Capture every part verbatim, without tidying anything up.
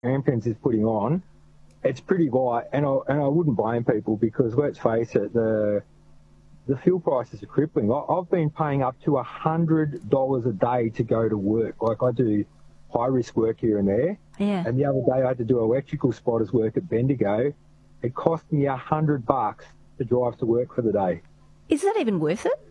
Grampians is putting on, it's pretty light, and I and I wouldn't blame people because let's face it, the the fuel prices are crippling. I, I've been paying up to a hundred dollars a day to go to work. Like I do high risk work here and there. Yeah. And the other day I had to do electrical spotters work at Bendigo. It cost me a hundred bucks to drive to work for the day. Is that even worth it?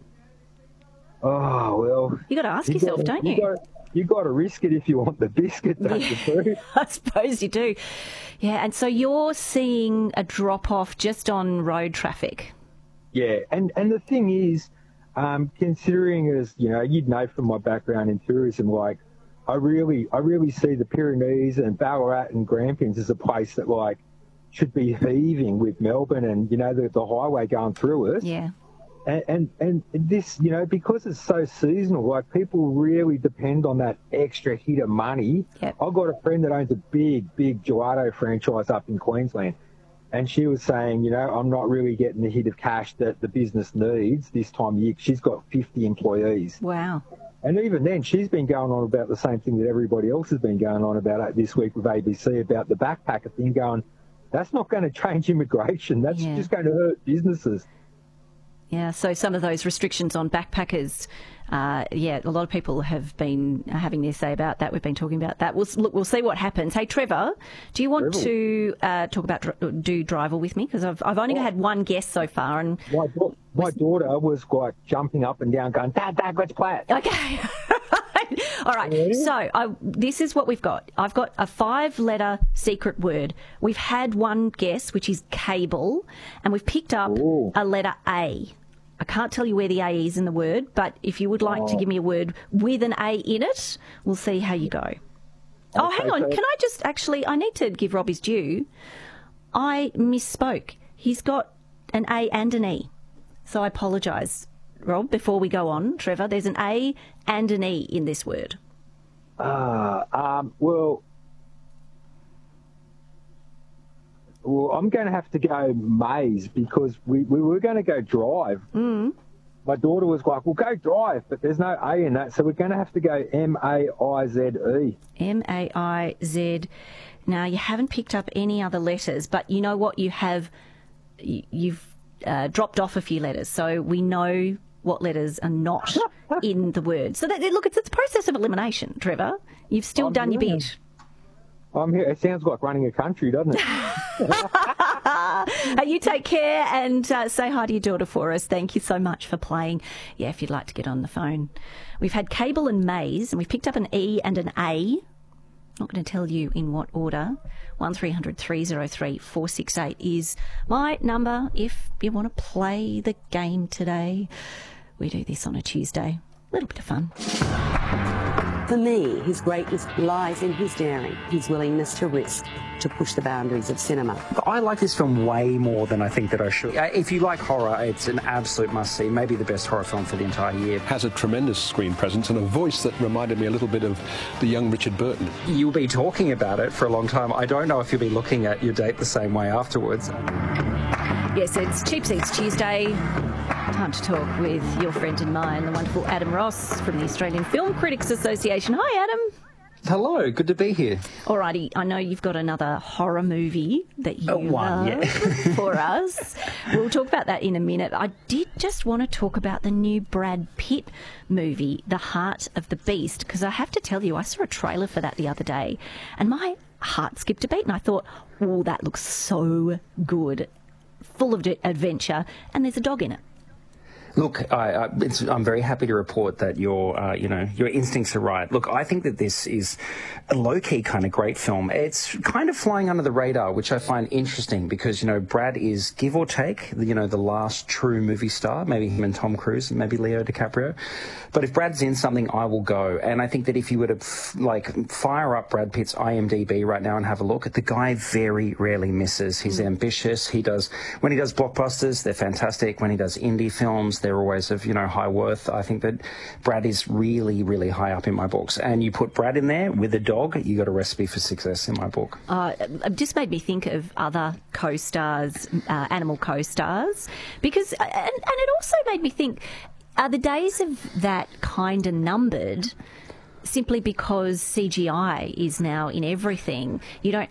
Oh well. You got to ask you yourself, gotta, don't you? You got, you got to risk it if you want the biscuit, don't Yeah. you, Sue? I suppose you do. Yeah, and so you're seeing a drop off just on road traffic. Yeah, and, and the thing is, um, considering as, you know, you'd know from my background in tourism, like, I really I really see the Pyrenees and Ballarat and Grampians as a place that, like, should be heaving with Melbourne and, you know, the, the highway going through it. Yeah. And, and and this, you know, because it's so seasonal, like, people really depend on that extra hit of money. Yep. I've got a friend that owns a big, big gelato franchise up in Queensland. And she was saying, you know, I'm not really getting the hit of cash that the business needs this time of year. She's got fifty employees. Wow. And even then, she's been going on about the same thing that everybody else has been going on about this week with A B C about the backpacker thing, going, that's not going to change immigration. That's Yeah. just going to hurt businesses. Yeah, so some of those restrictions on backpackers, uh, yeah, a lot of people have been having their say about that. We've been talking about that. We'll look, we'll see what happens. Hey, Trevor, do you want Trevor. to uh, talk about dr- do Driver with me? Because I've I've only had one guest so far, and My, da- my daughter was like jumping up and down, going, Dad, Dad, let's play it. okay. All right, so I, this is what we've got. I've got a five-letter secret word. We've had one guess, which is cable, and we've picked up Ooh. a letter A. I can't tell you where the A is in the word, but if you would like to Oh. give me a word with an A in it, we'll see how you go. Oh, Okay, hang on. so- Can I just actually, I need to give Rob his due. I misspoke. He's got an A and an E. So I apologise, Rob, before we go on. Trevor, there's an A and an E in this word. Uh, um, well, well, I'm going to have to go maze because we, we were going to go drive. Mm. My daughter was like, well, go drive, but there's no A in that, so we're going to have to go M A I Z E. M A I Z. Now, you haven't picked up any other letters, but you know what? You have, y- you've uh, dropped off a few letters, so we know what letters are not in the word. So, that, look, it's, it's a process of elimination, Trevor. You've still I'm done your doing bit. I'm here. It sounds like running a country, doesn't it? Uh, you take care and uh, say hi to your daughter for us. Thank you so much for playing. Yeah, if you'd like to get on the phone. We've had cable and maze, and we've picked up an E and an A. Not going to tell you in what order. one three hundred three oh three four six eight is my number if you want to play the game today. We do this on a Tuesday. A little bit of fun. For me, his greatness lies in his daring, his willingness to risk, to push the boundaries of cinema. I like this film way more than I think that I should. Uh, If you like horror, it's an absolute must-see, maybe the best horror film for the entire year. Has a tremendous screen presence and a voice that reminded me a little bit of the young Richard Burton. You'll be talking about it for a long time. I don't know if you'll be looking at your date the same way afterwards. Yes, it's Cheap Seats Tuesday. Time to talk with your friend and mine, the wonderful Adam Ross from the Australian Film Critics Association. Hi, Adam. Hello, good to be here. Alrighty, I know you've got another horror movie that you Uh, one, love yeah. for us. We'll talk about that in a minute. I did just want to talk about the new Brad Pitt movie, The Heart of the Beast, because I have to tell you, I saw a trailer for that the other day, and my heart skipped a beat, and I thought, oh, that looks so good. Full of adventure, and there's a dog in it. Look, I, I, it's, I'm very happy to report that your, uh, you know, your instincts are right. Look, I think that this is a low-key kind of great film. It's kind of flying under the radar, which I find interesting because, you know, Brad is, give or take, you know, the last true movie star, maybe him and Tom Cruise, maybe Leo DiCaprio. But if Brad's in something, I will go. And I think that if you were to, f- like, fire up Brad Pitt's I M D B right now and have a look, the guy very rarely misses. He's ambitious. He does, when he does blockbusters, they're fantastic. When he does indie films, they're always of, you know, high worth. I think that Brad is really, really high up in my books. And you put Brad in there with a dog, you got a recipe for success in my book. Uh, it just made me think of other co-stars, uh, animal co-stars, because, and, and it also made me think, are the days of that kind of numbered? simply because C G I is now in everything. You don't